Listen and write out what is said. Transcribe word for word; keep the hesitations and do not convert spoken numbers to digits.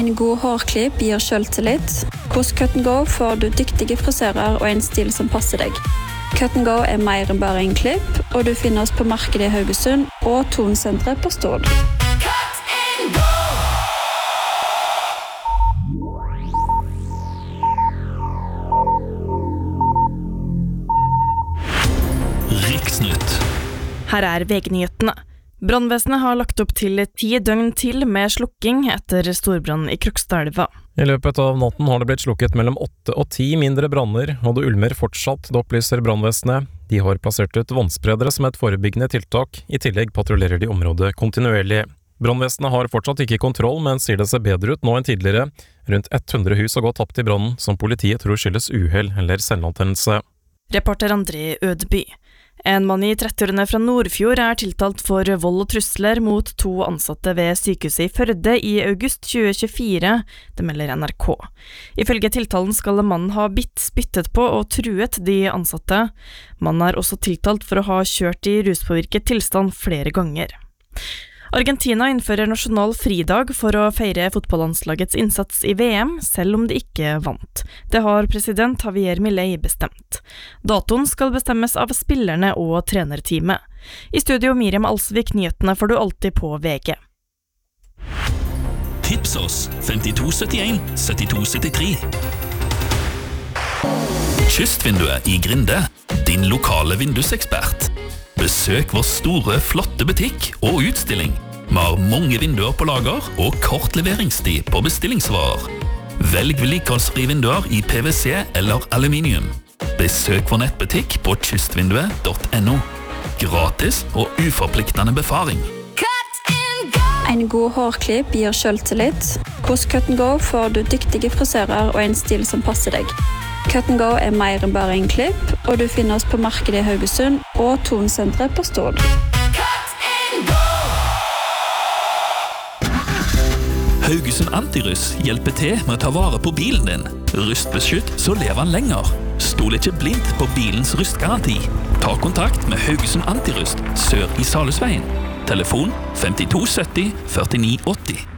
En god hårklipp gir selvtillit. Hos Cut and Go får du dyktige frisører og en stil som passer deg. Cut and Go er mer enn bare en klipp, og du finner oss på markedet i Haugesund og Tonsenteret på Stord. Riksnytt. Her er V G-nyhetene. Brannvesenet har lagt opp til ti døgn til med slukking etter storbrann i Krokstadelva. I løpet av natten har det blitt slukket mellom åtte og ti mindre branner, og det ulmer fortsatt, det opplyser brannvesenet. De har plassert ut vannspredere som et forebyggende tiltak, i tillegg patruljerer de området kontinuerlig. Brannvesenet har fortsatt ikke kontroll, men sier det ser bedre ut nå enn tidligere. Rundt hundre hus har gått tapt i brannen, som politiet tror skyldes uhell eller selvantennelse. Reporter André Ødeby. En mann i trettiårene fra Nordfjord er tiltalt for vold og trusler mot to ansatte ved sykehuset i Førde i august tjue tjuefire, det melder N R K. Ifølge tiltalen skal mannen ha bitt, spyttet på og truet de ansatte. Mannen er også tiltalt for å ha kjørt i ruspåvirket tilstand flere ganger. Argentina innfører nasjonal fridag for å feire fotballandslagets innsats i V M, selv om de ikke vant. Det har president Javier Milei bestemt. Datoen skal bestemmes av spillerne og trenerteamet. I studio Miriam Alsvik, nyhetene får du alltid på V G. Tips oss femtito syttien syttito syttitre. Kystvinduet i Grinde, din lokale vindusekspert. Besøk vår store, flotte butikk og utstilling. Vi har mange vinduer på lager og kort leveringstid på bestillingsvarer. Velg vedlikeholdsfrie vinduer i P V C eller aluminium. Besøk vår nettbutikk på kystvinduet punktum no. Gratis og uforpliktende befaring. En god hårklipp gir selvtillit. Hos Cut and Go får du dyktige frisører og en stil som passer deg. Cut and Go er mer enn bare en klipp, og du finner oss på markedet i Haugesund og Tonsenteret på Stord. Haugesund Antiruss hjelper til med å ta vare på bilen din. Rustbeskytt, så lever han lenger. Stol ikke blindt på bilens rustgaranti. Ta kontakt med Haugesund Antirust sør i Salhusveien. Telefon femtito sytti førtini åtti.